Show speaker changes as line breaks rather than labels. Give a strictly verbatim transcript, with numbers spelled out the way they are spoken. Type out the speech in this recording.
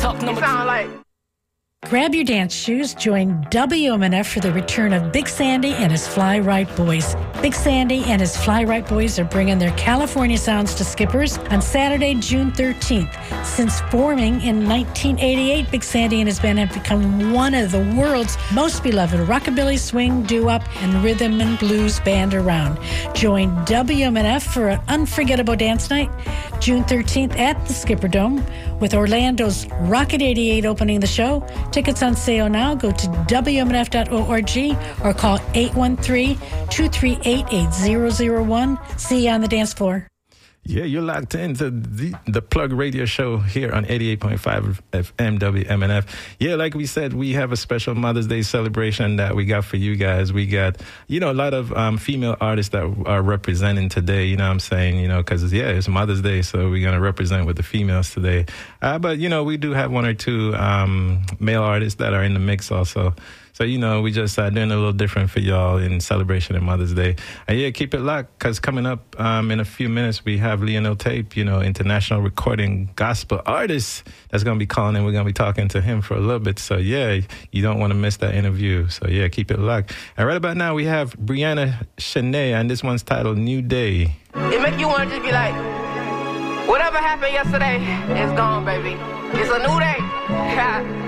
Talk number two. Sound like...
Grab your dance shoes, join W M N F for the return of Big Sandy and his Fly Right Boys. Big Sandy and his Fly Right Boys are bringing their California sounds to Skippers on Saturday, June thirteenth. Since forming in nineteen eighty-eight, Big Sandy and his band have become one of the world's most beloved rockabilly, swing, doo-wop, and rhythm and blues band around. Join W M N F for an unforgettable dance night, June thirteenth at the Skipper Dome, with Orlando's Rocket eighty-eight opening the show. Tickets on sale now. Go to W M N F dot org or call eight one three, two three eight, eight zero zero one. See you on the dance floor.
Yeah, you're locked into the, the Plug Radio Show here on eighty-eight point five F M W M N F. Yeah, like we said, we have a special Mother's Day celebration that we got for you guys. We got, you know, a lot of um, female artists that are representing today, you know what I'm saying, you know, because, yeah, it's Mother's Day, so we're going to represent with the females today. Uh, but, you know, we do have one or two um, male artists that are in the mix also. So, you know, we just uh, doing a little different for y'all in celebration of Mother's Day. And, yeah, keep it locked, because coming up um, in a few minutes, we have Lionel Tape, you know, international recording gospel artist that's going to be calling in. We're going to be talking to him for a little bit. So, yeah, you don't want to miss that interview. So, yeah, keep it locked. And right about now, we have Brianna Shanae, and this one's titled New Day.
It make you want to just be like, whatever happened yesterday is gone, baby. It's a new day.